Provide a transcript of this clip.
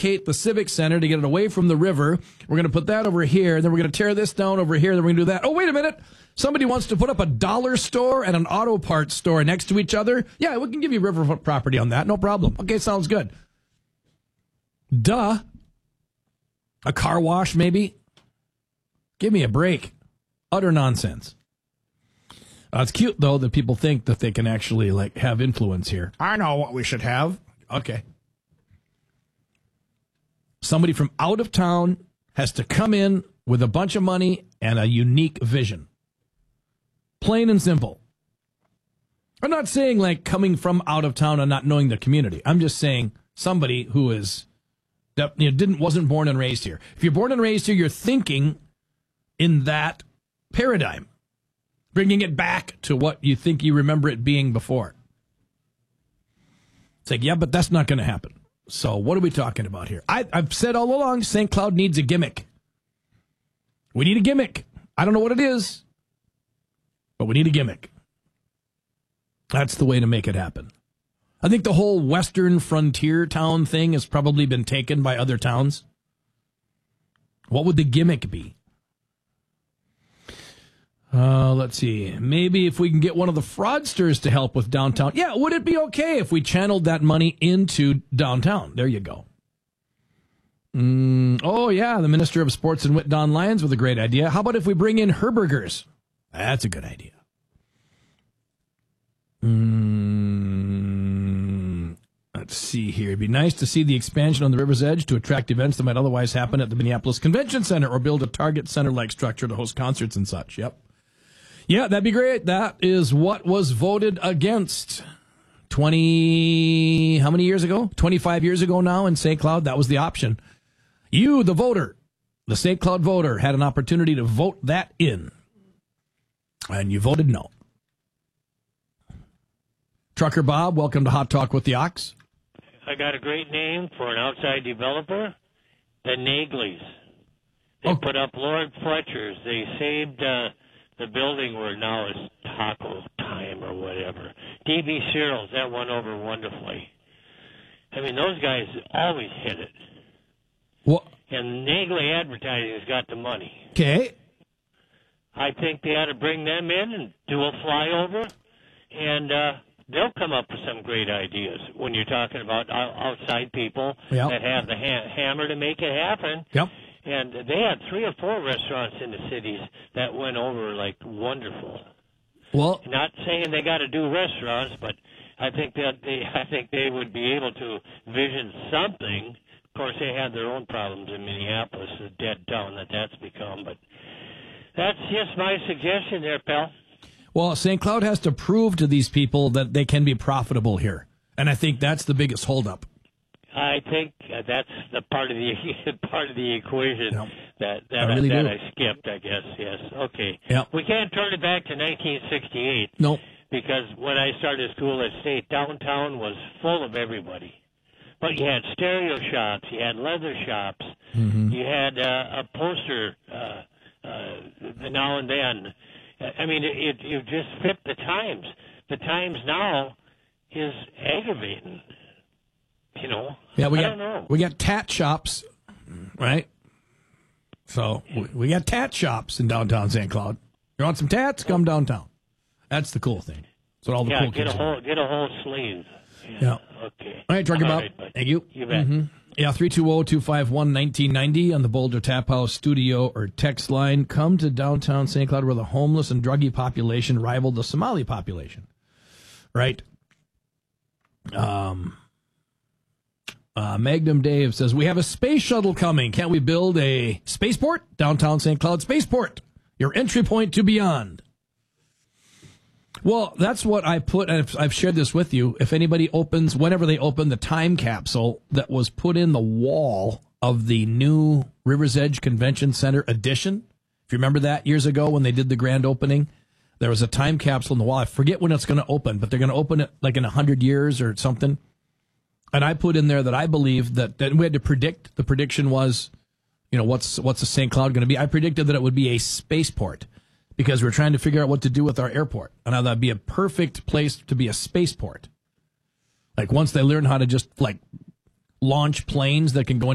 relocate the Civic Center to get it away from the river. We're going to put that over here, and then we're going to tear this down over here, then we're going to do that. Oh, wait a minute. Somebody wants to put up a dollar store and an auto parts store next to each other. Yeah, we can give you riverfront property on that. No problem. Okay, sounds good. Duh. A car wash, maybe? Give me a break. Utter nonsense. It's cute, though, that people think that they can actually have influence here. I know what we should have. Okay. Somebody from out of town has to come in with a bunch of money and a unique vision. Plain and simple. I'm not saying coming from out of town and not knowing the community. I'm just saying somebody who wasn't born and raised here. If you're born and raised here, you're thinking in that paradigm, bringing it back to what you think you remember it being before. It's yeah, but that's not going to happen. So what are we talking about here? I've said all along, St. Cloud needs a gimmick. We need a gimmick. I don't know what it is, but we need a gimmick. That's the way to make it happen. I think the whole western frontier town thing has probably been taken by other towns. What would the gimmick be? Let's see. Maybe if we can get one of the fraudsters to help with downtown. Yeah, would it be okay if we channeled that money into downtown? There you go. Oh, yeah, the Minister of Sports and Wit, Don Lyons, with a great idea. How about if we bring in Herbergers? That's a good idea. Let's see here. It'd be nice to see the expansion on the river's edge to attract events that might otherwise happen at the Minneapolis Convention Center or build a Target Center-like structure to host concerts and such. Yep. Yeah, that'd be great. That is what was voted against how many years ago? 25 years ago now in St. Cloud. That was the option. You, the voter, the St. Cloud voter, had an opportunity to vote that in. And you voted no. Trucker Bob, welcome to Hot Talk with the Ox. I got a great name for an outside developer, the Nagleys. They put up Lord Fletcher's. They saved the building where now is Taco Time or whatever. D.B. Cyril's, that went over wonderfully. I mean, those guys always hit it. What? And Nagley Advertising's got the money. Okay. I think they ought to bring them in and do a flyover, and they'll come up with some great ideas when you're talking about outside people that have the hammer to make it happen. Yep. And they had 3 or 4 restaurants in the cities that went over wonderful. Well, not saying they got to do restaurants, but I think they would be able to vision something. Of course, they had their own problems in Minneapolis, the dead town that's become. But that's just my suggestion there, pal. Well, St. Cloud has to prove to these people that they can be profitable here, and I think that's the biggest holdup. I think that's the part of the equation that I skipped, I guess. Yes. Okay. Yep. We can't turn it back to 1968. No. Because when I started school at State, downtown was full of everybody. But you had stereo shops, you had leather shops, you had a poster now and then. I mean, it just fit the times. The times now is aggravating. You know, yeah, I don't know. We got tat shops, right? So we got tat shops in downtown St. Cloud. You want some tats? Come downtown. That's the cool thing. That's what all the cool kids do. Get a whole sleeve. Yeah. Okay. All right, Trucker Bob. Thank you. You bet. Yeah, 320-251-1990 on the Boulder Tap House studio or text line. Come to downtown St. Cloud where the homeless and druggy population rival the Somali population. Right? Magnum Dave says, we have a space shuttle coming. Can't we build a spaceport? Downtown St. Cloud Spaceport. Your entry point to beyond. Well, that's what I put, and I've shared this with you. If anybody opens, whenever they open the time capsule that was put in the wall of the new River's Edge Convention Center addition, if you remember that years ago when they did the grand opening, there was a time capsule in the wall. I forget when it's going to open, but they're going to open it in 100 years or something. And I put in there that I believe that we had to predict. The prediction was, what's the St. Cloud going to be? I predicted that it would be a spaceport because we're trying to figure out what to do with our airport. And how that'd be a perfect place to be a spaceport. Once they learn how to just launch planes that can go